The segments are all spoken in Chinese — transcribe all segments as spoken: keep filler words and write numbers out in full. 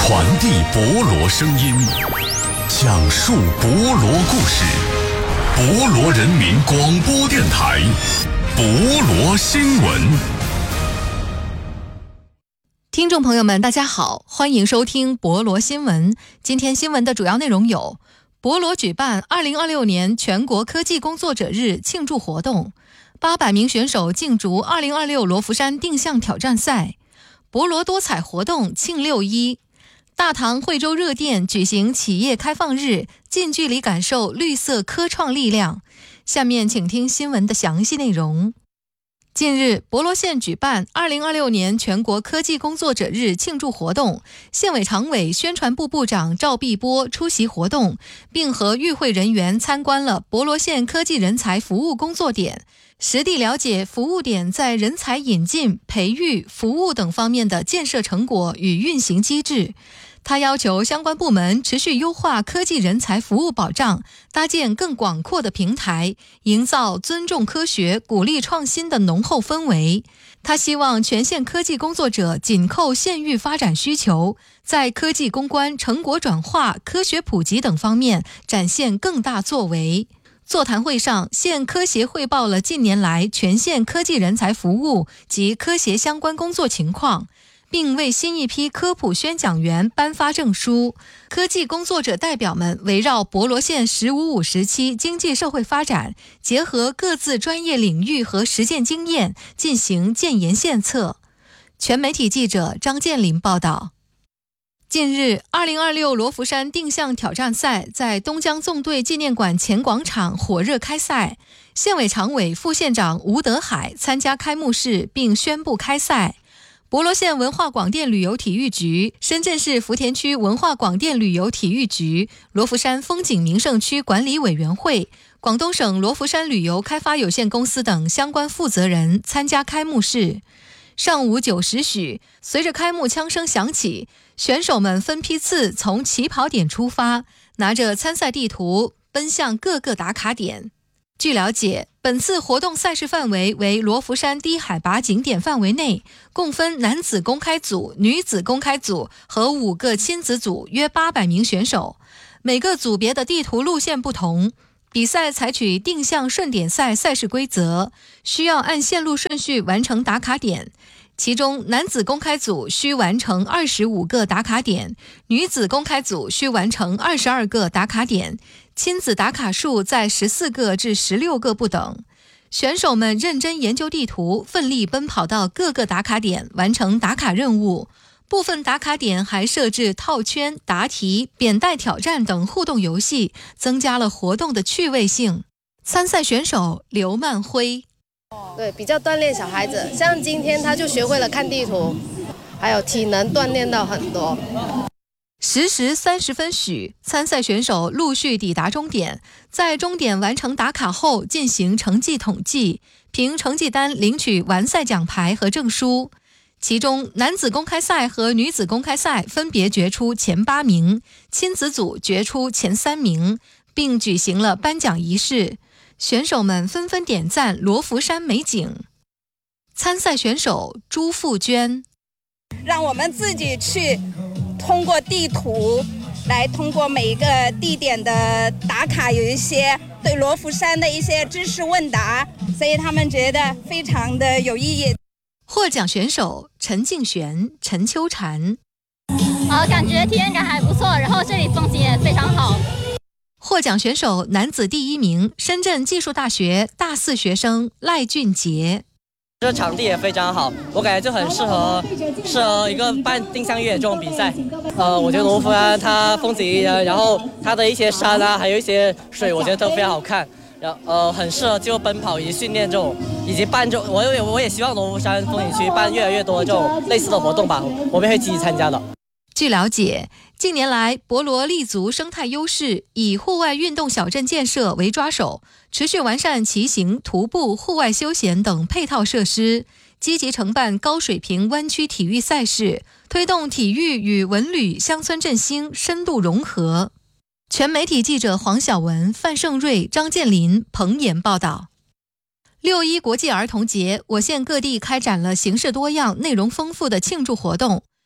传递博罗声音，讲述博罗故事。博罗人民广播电台，博罗新闻。 听众朋友们大家好，欢迎收听博罗新闻。今天新闻的主要内容有：博罗举办二零二六年全国科技工作者日庆祝活动，八百名选手竞逐二零二六罗浮山定向挑战赛，博罗多彩活动庆六一，大唐惠州热电举行企业开放日，近距离感受绿色科创力量。下面请听新闻的详细内容。近日，博罗县举办二零二六年全国科技工作者日庆祝活动，县委常委宣传部部长赵碧波出席活动，并和与会人员参观了博罗县科技人才服务工作点，实地了解服务点在人才引进、培育、服务等方面的建设成果与运行机制。他要求相关部门持续优化科技人才服务保障，搭建更广阔的平台，营造尊重科学、鼓励创新的浓厚氛围。他希望全县科技工作者紧扣县域发展需求，在科技攻关、成果转化、科学普及等方面展现更大作为。座谈会上，县科协汇报了近年来全县科技人才服务及科协相关工作情况，并为新一批科普宣讲员颁发证书。科技工作者代表们围绕博罗县“十五五”时期经济社会发展，结合各自专业领域和实践经验，进行建言献策。全媒体记者张建林报道。近日，二零二六罗浮山定向挑战赛在东江纵队纪念馆前广场火热开赛，县委常委、副县长吴德海参加开幕式并宣布开赛。博罗县文化广电旅游体育局、深圳市福田区文化广电旅游体育局、罗浮山风景名胜区管理委员会、广东省罗浮山旅游开发有限公司等相关负责人参加开幕式。上午九时许，随着开幕枪声响起，选手们分批次从起跑点出发，拿着参赛地图奔向各个打卡点。据了解，本次活动赛事范围为罗浮山低海拔景点范围内，共分男子公开组、女子公开组和五个亲子组，约八百名选手。每个组别的地图路线不同，比赛采取定向顺点赛赛事规则，需要按线路顺序完成打卡点。其中，男子公开组需完成二十五个打卡点，女子公开组需完成二十二个打卡点，亲子打卡数在十四个至十六个不等。选手们认真研究地图，奋力奔跑到各个打卡点，完成打卡任务。部分打卡点还设置套圈、答题、扁带挑战等互动游戏，增加了活动的趣味性。参赛选手刘曼辉。 对，比较锻炼小孩子，像今天他就学会了看地图，还有体能锻炼到很多。 十时三十分许，参赛选手陆续抵达终点，在终点完成打卡后进行成绩统计，凭成绩单领取完赛奖牌和证书。其中，男子公开赛和女子公开赛分别决出前八名，亲子组决出前三名，并举行了颁奖仪式。选手们纷纷点赞罗浮山美景。参赛选手朱富娟： 让我们自己去通过地图来通过每一个地点的打卡，有一些对罗浮山的一些知识问答，所以他们觉得非常的有意义。 获奖选手陈静璇、陈秋婵： 呃，感觉体验感还不错，然后这里风景也非常好。 获奖选手男子第一名，深圳技术大学大四学生赖俊杰。 这场地也非常好，我感觉就很适合适合一个办定向越野这种比赛。呃，我觉得罗浮山它风景宜人，然后它的一些山啊，还有一些水，我觉得都非常好看。然后呃，很适合就奔跑以及训练这种，以及办这种，我也我也希望罗浮山风景区办越来越多这种类似的活动吧，我们会积极参加的。 据了解，近年来博罗立足生态优势，以户外运动小镇建设为抓手，持续完善骑行、徒步、户外休闲等配套设施，积极承办高水平湾区体育赛事，推动体育与文旅、乡村振兴深度融合。全媒体记者黄晓文、范胜瑞、张建林、彭岩报道。六一国际儿童节，我县各地开展了形式多样、内容丰富的庆祝活动。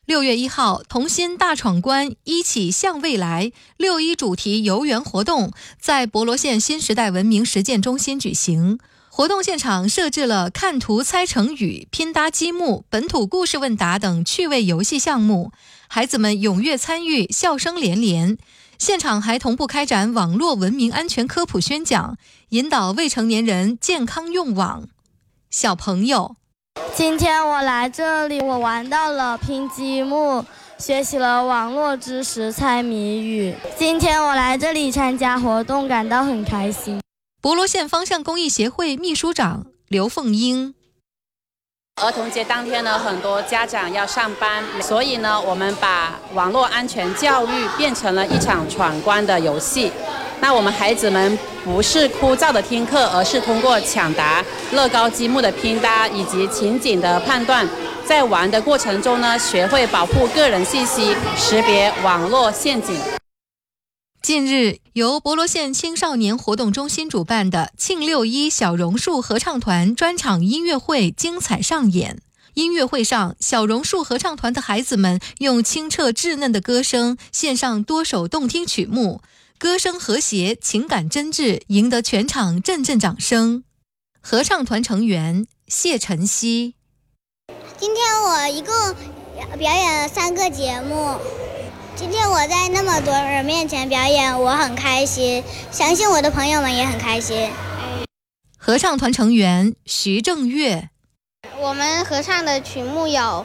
六月一号，童心大闯关，一起向未来六一主题游园活动在博罗县新时代文明实践中心举行。活动现场设置了看图猜成语、拼搭积木、本土故事问答等趣味游戏项目，孩子们踊跃参与，笑声连连。现场还同步开展网络文明安全科普宣讲，引导未成年人健康用网。小朋友， 今天我来这里，我玩到了拼积木，学习了网络知识，猜谜语。今天我来这里参加活动，感到很开心。 博罗县方向公益协会秘书长刘凤英。 儿童节当天呢，很多家长要上班，所以呢，我们把网络安全教育变成了一场闯关的游戏。那我们孩子们不是枯燥的听课，而是通过抢答、乐高积木的拼搭以及情景的判断，在玩的过程中呢，学会保护个人信息，识别网络陷阱。 近日，由博罗县青少年活动中心主办的庆六一小榕树合唱团专场音乐会精彩上演。音乐会上，小榕树合唱团的孩子们用清澈稚嫩的歌声献上多首动听曲目，歌声和谐，情感真挚，赢得全场阵阵掌声。合唱团成员谢晨曦： 今天我一共表演了三个节目，今天我在那么多人面前表演，我很开心，相信我的朋友们也很开心。 合唱团成员徐正月： 我们合唱的曲目有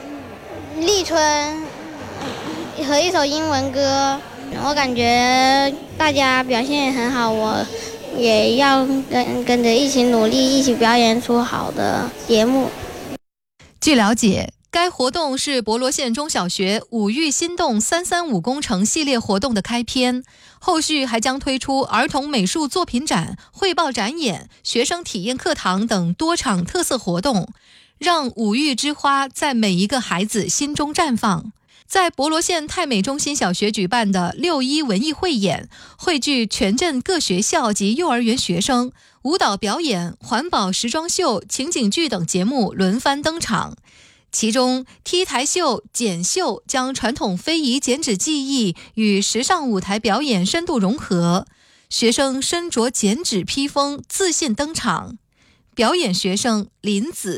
《立春》和一首英文歌，我感觉大家表现很好，我也要跟跟着一起努力，一起表演出好的节目。 据了解，该活动是博罗县中小学五育心动三三五工程系列活动的开篇，后续还将推出儿童美术作品展、绘报展演、学生体验课堂等多场特色活动，让五育之花在每一个孩子心中绽放。在博罗县太美中心小学举办的六一文艺汇演，汇聚全镇各学校及幼儿园学生，舞蹈表演、环保时装秀、情景剧等节目轮番登场。其中 T 台秀、剪秀将传统非遗剪纸技艺与时尚舞台表演深度融合，学生身着剪纸披风自信登场。表演学生林子